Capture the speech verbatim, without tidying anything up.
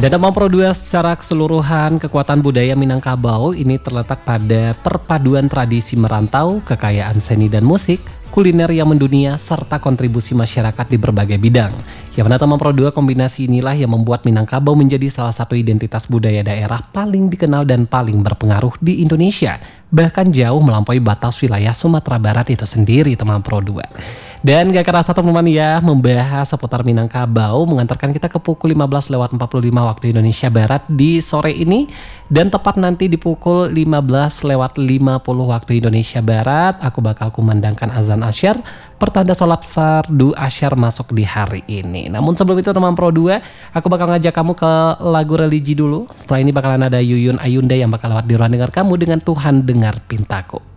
Dan Teman Pro dua secara keseluruhan kekuatan budaya Minangkabau ini terletak pada perpaduan tradisi merantau, kekayaan seni dan musik, kuliner yang mendunia, serta kontribusi masyarakat di berbagai bidang. Ya mana Teman Pro dua, kombinasi inilah yang membuat Minangkabau menjadi salah satu identitas budaya daerah paling dikenal dan paling berpengaruh di Indonesia. Bahkan jauh melampaui batas wilayah Sumatera Barat itu sendiri Teman Pro dua. Dan gak kerasa teman-teman ya, membahas seputar Minangkabau mengantarkan kita ke pukul lima belas lewat empat puluh lima waktu Indonesia Barat di sore ini. Dan tepat nanti di pukul lima belas lewat lima puluh waktu Indonesia Barat, aku bakal kumandangkan azan asyar, pertanda sholat fardu asyar masuk di hari ini. Namun sebelum itu Teman Pro dua, aku bakal ngajak kamu ke lagu religi dulu. Setelah ini bakalan ada Yuyun Ayunda yang bakal lewat di ruang dengar kamu dengan Tuhan Dengar Pintaku.